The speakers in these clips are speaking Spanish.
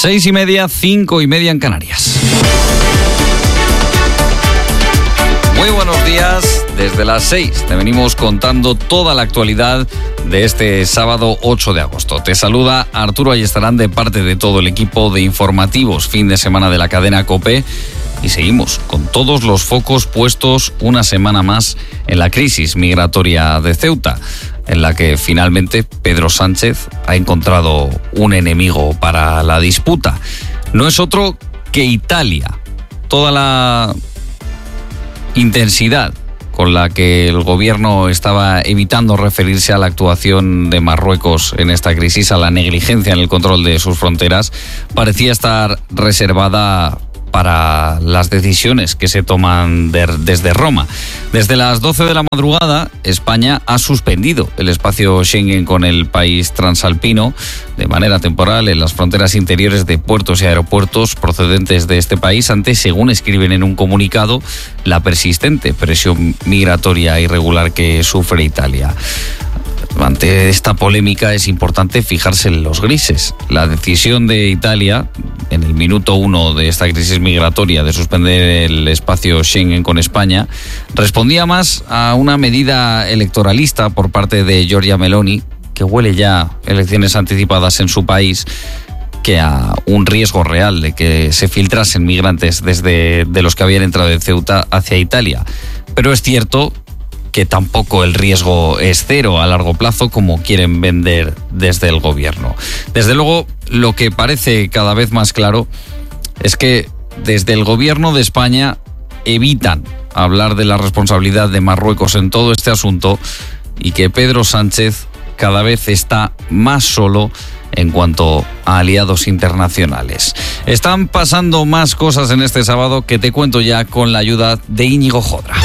6:30, 5:30 en Canarias. Muy buenos días. Desde las 6 te venimos contando toda la actualidad de este sábado 8 de agosto. Te saluda Arturo Ayestarán de parte de todo el equipo de informativos fin de semana de la cadena COPE. Y seguimos con todos los focos puestos una semana más en la crisis migratoria de Ceuta, en la que finalmente Pedro Sánchez ha encontrado un enemigo para la disputa. No es otro que Italia. Toda la intensidad con la que el gobierno estaba evitando referirse a la actuación de Marruecos en esta crisis, a la negligencia en el control de sus fronteras, parecía estar reservada para las decisiones que se toman desde Roma. Desde las 12 de la madrugada, España ha suspendido el espacio Schengen con el país transalpino de manera temporal en las fronteras interiores de puertos y aeropuertos procedentes de este país ante, según escriben en un comunicado, la persistente presión migratoria irregular que sufre Italia. Ante esta polémica es importante fijarse en los grises. La decisión de Italia, en el minuto 1 de esta crisis migratoria, de suspender el espacio Schengen con España, respondía más a una medida electoralista por parte de Giorgia Meloni, que huele ya elecciones anticipadas en su país, que a un riesgo real de que se filtrasen migrantes de los que habían entrado de Ceuta hacia Italia. Pero es cierto que tampoco el riesgo es cero a largo plazo, como quieren vender desde el gobierno. Desde luego, lo que parece cada vez más claro es que desde el gobierno de España evitan hablar de la responsabilidad de Marruecos en todo este asunto y que Pedro Sánchez cada vez está más solo en cuanto a aliados internacionales. Están pasando más cosas en este sábado que te cuento ya con la ayuda de Íñigo Jodra.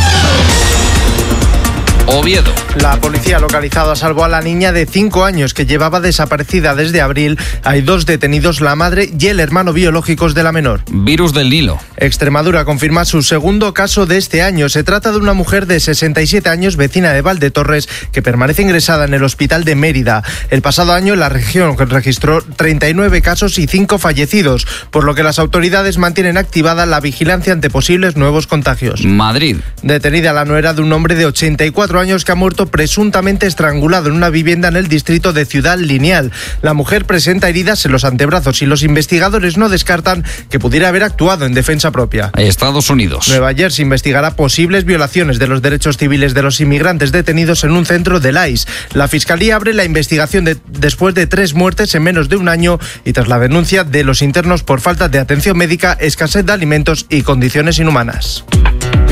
Oviedo. La policía ha localizado a salvo a la niña de 5 años que llevaba desaparecida desde abril. Hay 2 detenidos, la madre y el hermano biológicos de la menor. Virus del Nilo. Extremadura confirma su segundo caso de este año. Se trata de una mujer de 67 años, vecina de Valdetorres, que permanece ingresada en el hospital de Mérida. El pasado año la región registró 39 casos y 5 fallecidos, por lo que las autoridades mantienen activada la vigilancia ante posibles nuevos contagios. Madrid. Detenida la nuera de un hombre de 84 años que ha muerto presuntamente estrangulado en una vivienda en el distrito de Ciudad Lineal. La mujer presenta heridas en los antebrazos y los investigadores no descartan que pudiera haber actuado en defensa propia. Estados Unidos. Nueva Jersey investigará posibles violaciones de los derechos civiles de los inmigrantes detenidos en un centro del ICE. La Fiscalía abre la investigación después de 3 muertes en menos de un año y tras la denuncia de los internos por falta de atención médica, escasez de alimentos y condiciones inhumanas.